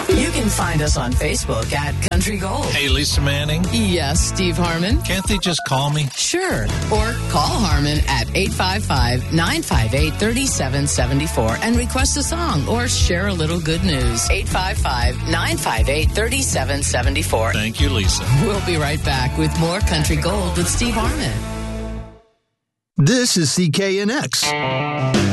You can find us on Facebook at Country Gold. Hey, Lisa Manning. Yes, Steve Harmon. Can't they just call me? Sure. Or call Harmon at 855-958-3774 and request a song or share a little good news. 855-958-3774. Thank you, Lisa. We'll be right back with more Country Gold with Steve Harmon. This is CKNX.